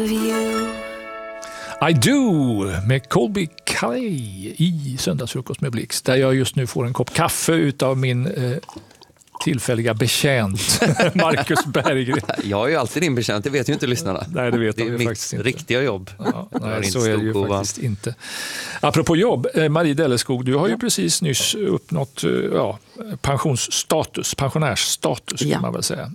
of you. I Do med Colby Calais i Söndagsfrukost med Blixt, där jag just nu får en kopp kaffe utav min tillfälliga betjänt Marcus Berggren. Jag är ju alltid din betjänt, det vet ju inte lyssnarna. Nej, det vet det är de mitt faktiskt inte. Riktiga jobb. Ja, nej, så är det ju faktiskt inte. Apropå jobb, Marie Delleskog, du har ju precis nyss uppnått pensionärsstatus kan man väl säga.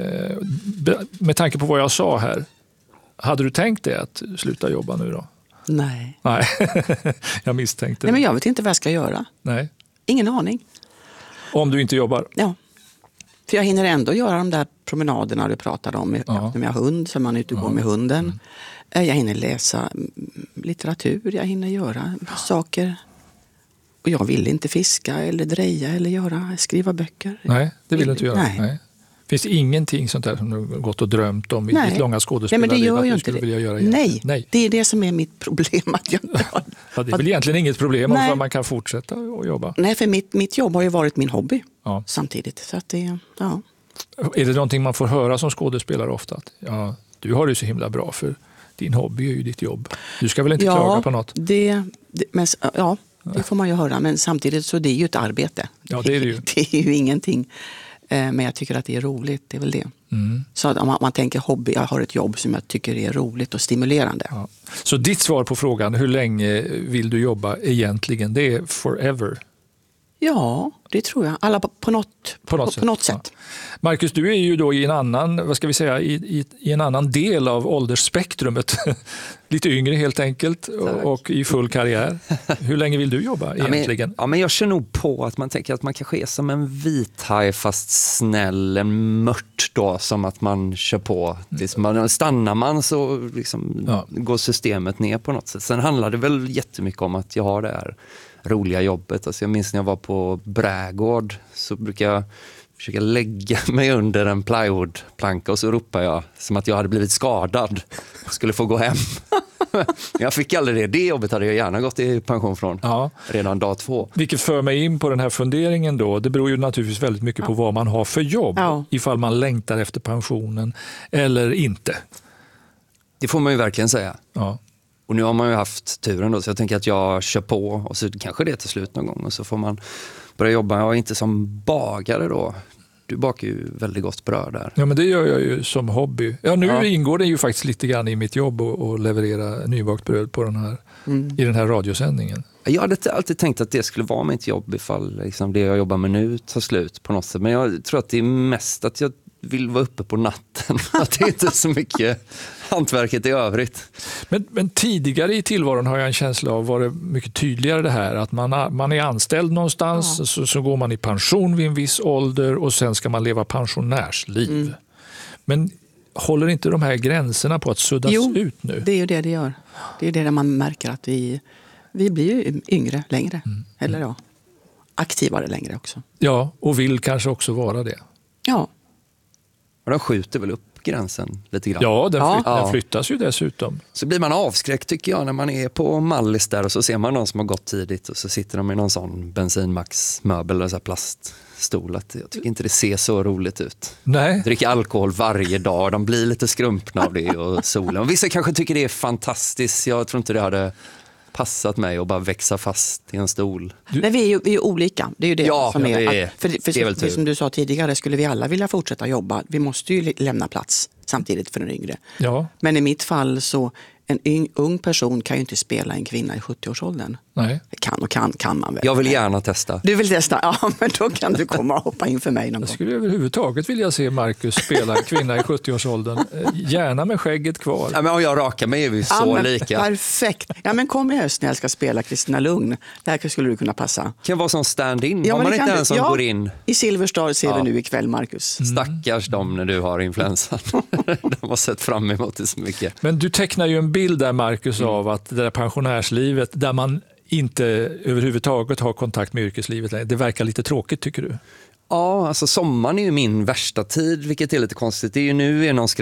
Med tanke på vad jag sa här, hade du tänkt dig att sluta jobba nu då? Nej. Nej, jag misstänkte. Nej, men jag vet inte vad jag ska göra. Nej. Ingen aning. Om du inte jobbar? Ja. För jag hinner ändå göra de där promenaderna du pratade om. När jag har hund, så man är ute och går med hunden. Jag hinner läsa litteratur, jag hinner göra saker. Och jag vill inte fiska eller dreja eller skriva böcker. Nej, det vill du inte göra. Nej. Finns det ingenting sånt där som du har gått och drömt om i ditt långa skådespelarliv? Nej, men det gör att ju du inte skulle det. vilja göra igen? Nej, det är det som är mitt problem. Att jag det är väl egentligen inget problem om att man kan fortsätta att jobba? Nej, för mitt jobb har ju varit min hobby samtidigt. Så att det, Är det någonting man får höra som skådespelare ofta? Att, du har det så himla bra för din hobby är ju ditt jobb. Du ska väl inte klaga på något? Det får man ju höra. Men samtidigt så det är ju ett arbete. Ja, det är det ju. Det är ju ingenting. Men jag tycker att det är roligt, det är väl det. Så om man tänker hobby, jag har ett jobb som jag tycker är roligt och stimulerande. Ja. Så ditt svar på frågan, hur länge vill du jobba egentligen, det är forever? Ja, det tror jag. Alla på något sätt. Ja. Marcus, du är ju då i en annan, vad ska vi säga, i en annan del av åldersspektrumet. Lite yngre helt enkelt och i full karriär. Hur länge vill du jobba egentligen? Men jag känner nog på att man tänker att man kanske är som en vithaj fast snäll, en mört då, som att man kör på. Stannar man så liksom går systemet ner på något sätt. Sen handlar det väl jättemycket om att jag har det här roliga jobbet. Alltså jag minns när jag var på Brädgård så brukar jag försöka lägga mig under en plywoodplanka och så ropar jag som att jag hade blivit skadad och skulle få gå hem. Jag fick aldrig det jobbet, hade jag gärna gått i pension från redan dag 2. Vilket för mig in på den här funderingen då. Det beror ju naturligtvis väldigt mycket på vad man har för jobb. Ifall man längtar efter pensionen eller inte. Det får man ju verkligen säga. Ja. Och nu har man ju haft turen då, så jag tänker att jag kör på och så kanske det är till slut någon gång och så får man börja jobba. Jag är inte som bagare då. Du bakar ju väldigt gott bröd där. Ja, men det gör jag ju som hobby. Nu ingår det ju faktiskt lite grann i mitt jobb att leverera nybakt bröd på i den här radiosändningen. Jag hade alltid tänkt att det skulle vara mitt jobb ifall liksom det jag jobbar med nu tar slut på något sätt. Men jag tror att det är mest att jag vill vara uppe på natten. Att det inte är så mycket hantverket i övrigt. Men tidigare i tillvaron har jag en känsla av var det mycket tydligare det här. Att man är anställd någonstans, så går man i pension vid en viss ålder och sen ska man leva pensionärsliv. Men håller inte de här gränserna på att suddas ut nu? Det är ju det gör. Det är det där man märker att vi blir ju yngre längre. Eller aktivare längre också. Ja, och vill kanske också vara det. Ja. Och de skjuter väl upp gränsen lite grann. Ja, den flyttas ju dessutom. Så blir man avskräckt tycker jag när man är på Mallis där och så ser man någon som har gått tidigt och så sitter de i någon sån bensinmaxmöbel eller så här plaststol. Jag tycker inte det ser så roligt ut. Nej. Dricker alkohol varje dag, de blir lite skrumpna av det och solen. Och vissa kanske tycker det är fantastiskt. Jag tror inte det hade passat mig att bara växa fast i en stol. Nej, vi är ju olika. Det är ju det som är. Det är väl för som du sa tidigare, skulle vi alla vilja fortsätta jobba, vi måste ju lämna plats samtidigt för den yngre. Ja. Men i mitt fall så, en ung person kan ju inte spela en kvinna i 70-årsåldern. Nej. Kan man väl. Jag vill gärna testa. Du vill testa? Ja, men då kan du komma och hoppa in för mig någon gång. Jag skulle överhuvudtaget vilja se Marcus spela en kvinna i 70-årsåldern. Gärna med skägget kvar. Ja, men om jag rakar mig är vi så lika. Perfekt. Ja, men kom i höst när jag ska spela Kristina Lugn. Där skulle du kunna passa. Kan vara som stand-in. Har man inte en som går in? I Silverstar ser vi nu ikväll, Marcus. Stackars dem när du har influensan. De har sett fram emot det så mycket. Men du tecknar ju en bild där, Marcus, av att det där pensionärslivet där man inte överhuvudtaget har kontakt med yrkeslivet. Det verkar lite tråkigt, tycker du? Ja, alltså sommaren är ju min värsta tid, vilket är lite konstigt. Det är ju nu är någon